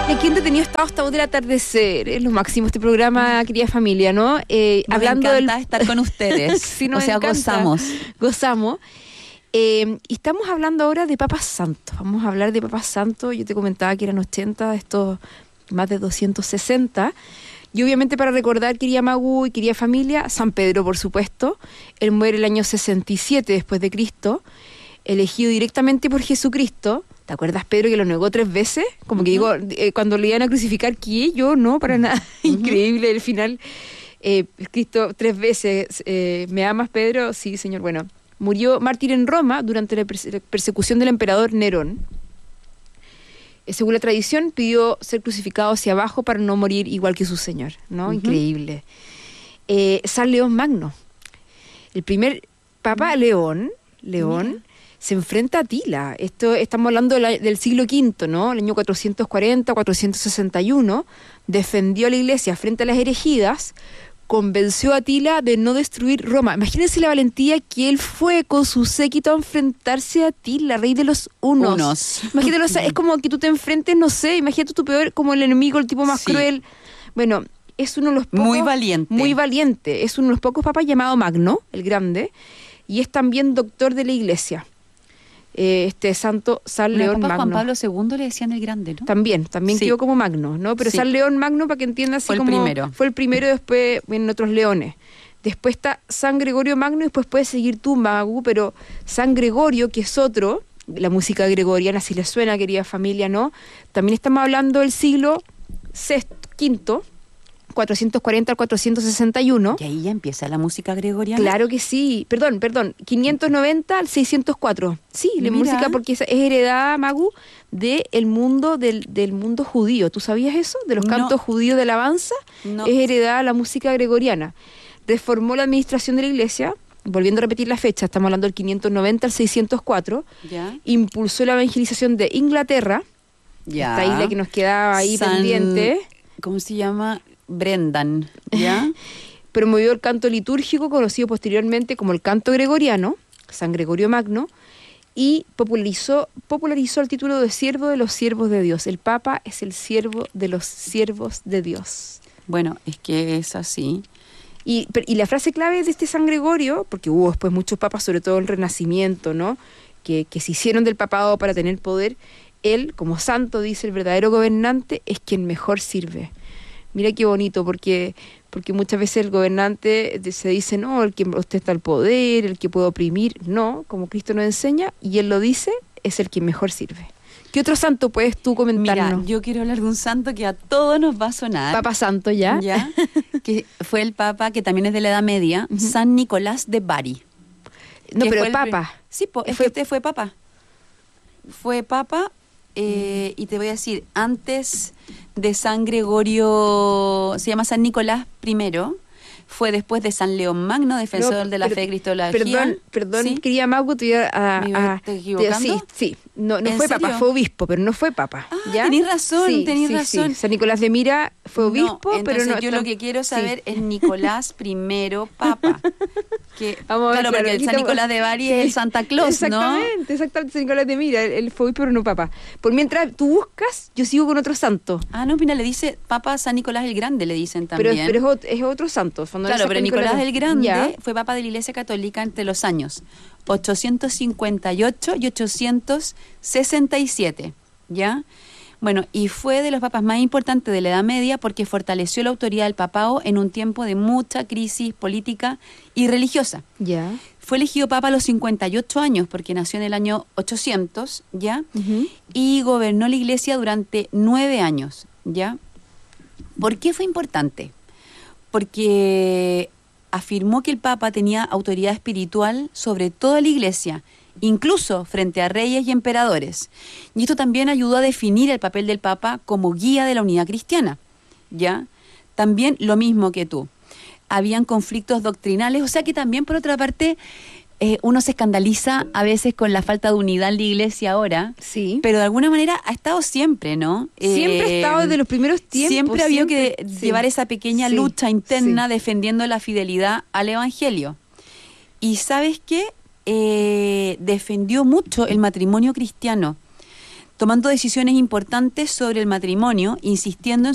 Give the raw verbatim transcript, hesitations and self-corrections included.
Ay, qué entretenido estaba hasta del atardecer. Es lo máximo este programa, querida familia, ¿no? Eh, nos hablando encanta del... estar con ustedes. Sí, nos o sea, encanta. gozamos. Gozamos. Eh, y estamos hablando ahora de Papas Santos. Vamos a hablar de Papas Santos. Yo te comentaba que eran ochenta, estos más de doscientos sesenta. Y obviamente para recordar, querida Magu y querida familia, San Pedro, por supuesto. Él muere el año sesenta y siete después de Cristo, elegido directamente por Jesucristo. ¿Te acuerdas, Pedro, que lo negó tres veces? Como que uh-huh. digo, eh, cuando le iban a crucificar, ¿qué? Yo no, para nada. Uh-huh. Increíble, el final. Eh, Cristo tres veces, eh, ¿me amas, Pedro? Sí, Señor. Bueno, murió mártir en Roma durante la, perse- la persecución del emperador Nerón. Eh, según la tradición, pidió ser crucificado hacia abajo para no morir igual que su Señor, ¿no? Uh-huh. Increíble. Eh, San León Magno. El primer Papa uh-huh. León, León... Mira. Se enfrenta a Atila. Esto, estamos hablando de la, del siglo quinto, ¿no? El año cuatrocientos cuarenta, cuatrocientos sesenta y uno. Defendió a la iglesia frente a las herejías. Convenció a Atila de no destruir Roma. Imagínense la valentía que él fue con su séquito a enfrentarse a Atila, rey de los hunos. Unos. Imagínate, o sea, es como que tú te enfrentes, no sé, imagínate tu peor, como el enemigo, el tipo más sí. cruel. Bueno, es uno de los pocos... Muy valiente. Muy valiente. Es uno de los pocos papas llamado Magno, el Grande, y es también doctor de la iglesia. Este santo San Una León Papa Magno. Juan Pablo segundo le decían el Grande, ¿no? También, también sí. quedó como Magno, ¿no? Pero sí. San León Magno, para que entiendas, así fue como... el primero. Fue el primero, después vienen otros leones. Después está San Gregorio Magno y después puedes seguir tú, Magu, pero San Gregorio, que es otro, la música gregoriana, si les suena, querida familia, ¿no? También estamos hablando del siglo sexto, quinto, cuatrocientos cuarenta al cuatrocientos sesenta y uno. Y ahí ya empieza la música gregoriana. Claro que sí. Perdón, perdón. quinientos noventa al seiscientos cuatro. Sí, la Mira. música porque es, es heredada, Magu, del mundo del, del mundo judío. ¿Tú sabías eso? De los cantos no. judíos de alabanza. No. Es heredada la música gregoriana. Reformó la administración de la iglesia, volviendo a repetir la fecha, estamos hablando del quinientos noventa al seiscientos cuatro. ¿Ya? Impulsó la evangelización de Inglaterra. Ya. Esta isla que nos quedaba ahí San... pendiente. ¿Cómo se llama? Brendan, ¿ya? Promovió el canto litúrgico, conocido posteriormente como el canto gregoriano, San Gregorio Magno, y popularizó, popularizó el título de siervo de los siervos de Dios. El Papa es el siervo de los siervos de Dios. Bueno, es que es así. Y, y la frase clave de este San Gregorio, porque hubo después muchos papas, sobre todo el Renacimiento, ¿no? Que, que se hicieron del papado para tener poder. Él, como santo, dice, el verdadero gobernante es quien mejor sirve. Mira qué bonito, porque porque muchas veces el gobernante se dice, no, el que ostenta el poder, el que puede oprimir. No, como Cristo nos enseña, y Él lo dice, es el que mejor sirve. ¿Qué otro santo puedes tú comentarnos? Mira, yo quiero hablar de un santo que a todos nos va a sonar. Papa Santo, ¿ya? Ya, que fue el Papa, que también es de la Edad Media, uh-huh. San Nicolás de Bari. No, pero el Papa. El, sí, po, es fue, que este fue Papa. Fue Papa, eh, y te voy a decir, antes... de San Gregorio, se llama San Nicolás primero, fue después de San León Magno, defensor no, de la per, fe de cristología. Perdón, perdón, ¿sí? Quería Magu, te iba a... a ¿Te equivocando? Sí, sí, no, no fue serio? Papa, fue obispo, pero no fue Papa. Ah, ¿ya? tenés razón, sí, tenés sí, razón. Sí. San Nicolás de Mira fue obispo, no, pero no... yo está... lo que quiero saber sí. es Nicolás primero Papa. Que, Vamos a ver, claro, porque el San Nicolás de Bari sí. es el Santa Claus, exactamente, ¿no? Exactamente, San Nicolás de Mira, él, él fue obispo, pero no Papa. Por mientras tú buscas, yo sigo con otro santo. Ah, no, mira, le dice Papa San Nicolás el Grande, le dicen también. Pero, pero es, es otro santo. Claro, pero Nicolás, Nicolás el Grande ya. fue Papa de la Iglesia Católica entre los años ochocientos cincuenta y ocho y ochocientos sesenta y siete, ¿ya? Bueno, y fue de los papas más importantes de la Edad Media porque fortaleció la autoridad del papado en un tiempo de mucha crisis política y religiosa. Ya. Fue elegido papa a los cincuenta y ocho años porque nació en el año ochocientos, ¿ya? Uh-huh. Y gobernó la iglesia durante nueve años, ¿ya? ¿Por qué fue importante? Porque afirmó que el papa tenía autoridad espiritual sobre toda la iglesia, incluso frente a reyes y emperadores. Y esto también ayudó a definir el papel del Papa como guía de la unidad cristiana, ¿ya? También lo mismo que tú. Habían conflictos doctrinales, o sea que también, por otra parte, eh, uno se escandaliza a veces con la falta de unidad en la iglesia ahora, sí, pero de alguna manera ha estado siempre, ¿no? Siempre ha eh, estado desde los primeros tiempos. Siempre ha habido siempre, que sí. llevar esa pequeña sí, lucha interna sí. defendiendo la fidelidad al Evangelio. Y ¿sabes qué? Eh, defendió mucho el matrimonio cristiano. tomando decisiones importantes sobre el matrimonio, insistiendo en